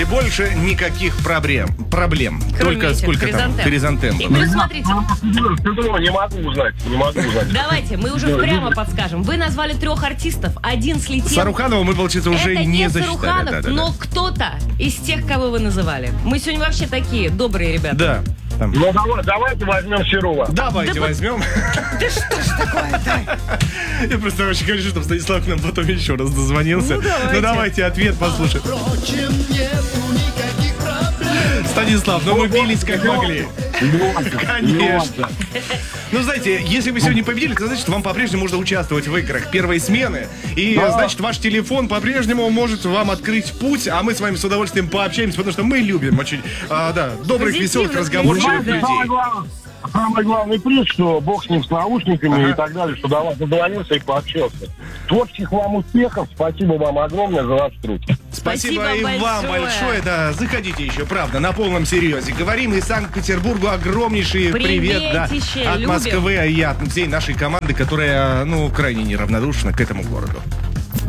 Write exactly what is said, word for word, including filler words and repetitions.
И больше никаких проблем. Проблем. Кроме Только этих сколько хризантем. там? Хризантем. И плюс, смотрите, Не могу узнать, не могу узнать. давайте, мы уже прямо подскажем. Вы назвали трех артистов, один слетел. Саруханова мы, получается, уже Это не не засчитали. Саруханов, Да, да, но да. кто-то из тех, кого вы называли. Мы сегодня вообще такие добрые ребята. Да. Там. Ну давай, давайте возьмем Серова. Давайте Да возьмем. Да что ж такое-то? Я просто очень хочу, чтобы Станислав к нам потом еще раз дозвонился. Ну, давайте. Ну давайте ответ послушаем. Станислав, ну мы бились как могли. Конечно. Ну, знаете, если вы сегодня победили, то значит, вам по-прежнему можно участвовать в играх первой смены. И, Да. значит, ваш телефон по-прежнему может вам открыть путь, а мы с вами с удовольствием пообщаемся, потому что мы любим очень, а, да, добрых, Позитивных веселых, разговорчивых людей. людей. Самый главный, самый главный приз, что бог с ним, с наушниками Ага. и так далее, что до вас дозвонился и пообщался. Творческих вам успехов, спасибо вам огромное за ваш труд. Спасибо, Спасибо и вам большое. большое. Да, заходите еще, правда, на полном серьезе. Говорим из Санкт-Петербургу огромнейший привет, да, Приветище, от любим. Москвы и от всей нашей команды, которая, ну, крайне неравнодушна к этому городу.